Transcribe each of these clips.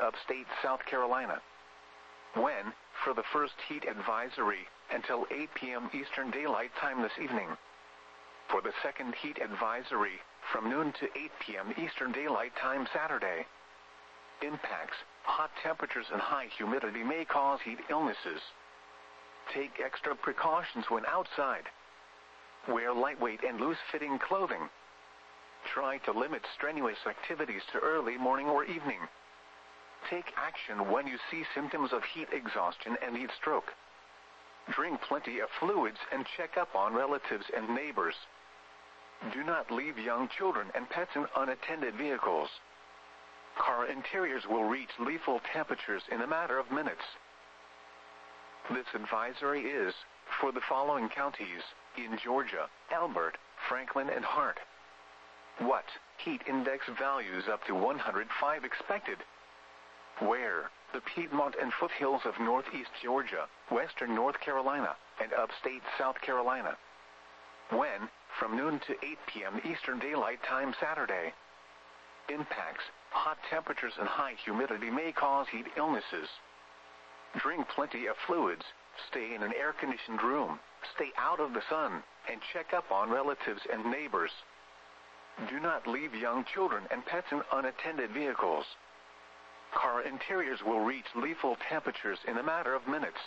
upstate South Carolina. When, for the first heat advisory, until 8 p.m. Eastern Daylight Time this evening. For the second heat advisory, from noon to 8 p.m. Eastern Daylight Time Saturday. Impacts, hot temperatures and high humidity may cause heat illnesses. Take extra precautions when outside. Wear lightweight and loose-fitting clothing. Try to limit strenuous activities to early morning or evening. Take action when you see symptoms of heat exhaustion and heat stroke. Drink plenty of fluids and check up on relatives and neighbors. Do not leave young children and pets in unattended vehicles. Car interiors will reach lethal temperatures in a matter of minutes. This advisory is for the following counties in Georgia: Elbert, Franklin, and Hart. What? Heat index values up to 105 expected. Where? The Piedmont and foothills of northeast Georgia, western North Carolina, and upstate South Carolina. When? From noon to 8 p.m. Eastern Daylight Time Saturday. Impacts, hot temperatures and high humidity may cause heat illnesses. Drink plenty of fluids, stay in an air-conditioned room, stay out of the sun, and check up on relatives and neighbors. Do not leave young children and pets in unattended vehicles. Car interiors will reach lethal temperatures in a matter of minutes.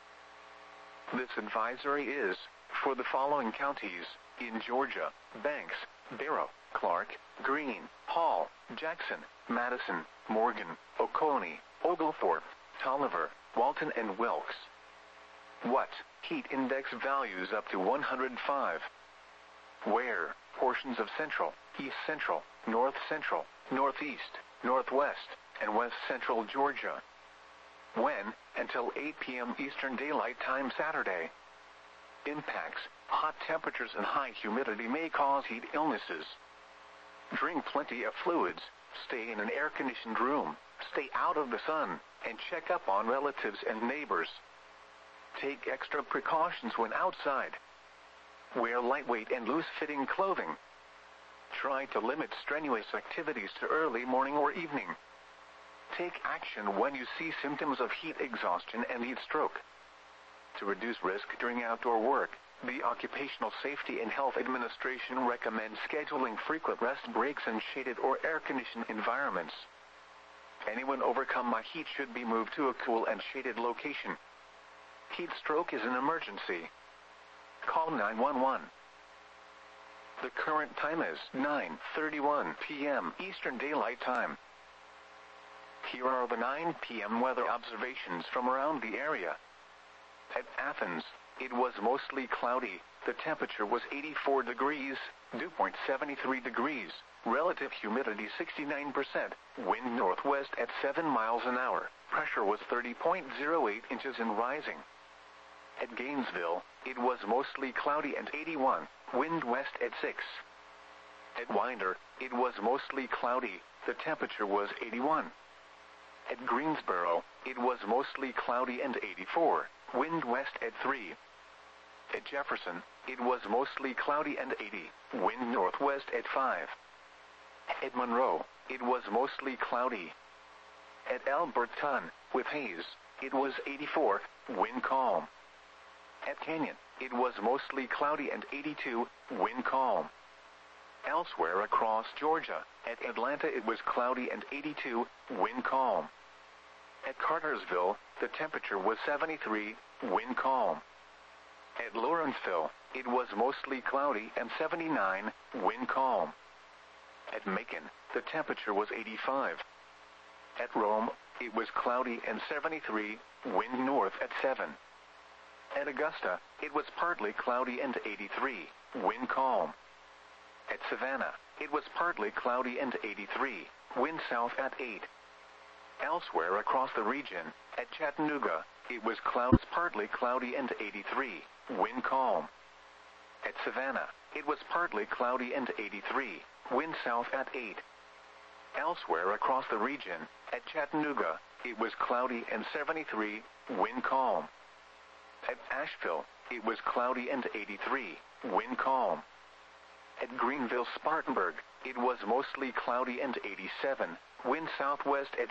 This advisory is for the following counties in Georgia: Banks, Barrow, Clark, Greene, Hall, Jackson, Madison, Morgan, Oconee, Oglethorpe, Tolliver, Walton, and Wilkes. What? Heat index values up to 105. Where? Portions of central, east central, north central, northeast, northwest, and west central Georgia. When? Until 8 p.m. Eastern Daylight Time Saturday. Impacts, hot temperatures and high humidity may cause heat illnesses. Drink plenty of fluids, stay in an air-conditioned room, stay out of the sun, and check up on relatives and neighbors. Take extra precautions when outside. Wear lightweight and loose-fitting clothing. Try to limit strenuous activities to early morning or evening. Take action when you see symptoms of heat exhaustion and heat stroke. To reduce risk during outdoor work, the Occupational Safety and Health Administration recommends scheduling frequent rest breaks in shaded or air-conditioned environments. Anyone overcome by heat should be moved to a cool and shaded location. Heat stroke is an emergency. Call 911. The current time is 9:31 p.m. Eastern Daylight Time. Here are the 9 p.m. weather observations from around the area. At Athens, it was mostly cloudy. The temperature was 84 degrees, dew point 73 degrees, relative humidity 69%, wind northwest at 7 miles an hour, pressure was 30.08 inches and rising. At Gainesville, it was mostly cloudy and 81, wind west at 6. At Winder, it was mostly cloudy. The temperature was 81. At Greensboro, it was mostly cloudy and 84, wind west at 3. At Jefferson, it was mostly cloudy and 80, wind northwest at 5. At Monroe, it was mostly cloudy. At Alberton, with haze, it was 84, wind calm. At Canyon, it was mostly cloudy and 82, wind calm. Elsewhere across Georgia, at Atlanta it was cloudy and 82, wind calm. At Cartersville, the temperature was 73, wind calm. At Lawrenceville, it was mostly cloudy and 79, wind calm. At Macon, the temperature was 85. At Rome, it was cloudy and 73, wind north at 7. At Augusta, it was partly cloudy and 83, wind calm. At Savannah, it was partly cloudy and 83, wind south at 8. Elsewhere across the region, at Chattanooga, it was clouds partly cloudy and 83, wind calm. At Savannah, it was partly cloudy and 83, wind south at 8. Elsewhere across the region, at Chattanooga, it was cloudy and 73, wind calm. At Asheville, it was cloudy and 83, wind calm. At Greenville-Spartanburg, it was mostly cloudy and 87, wind southwest at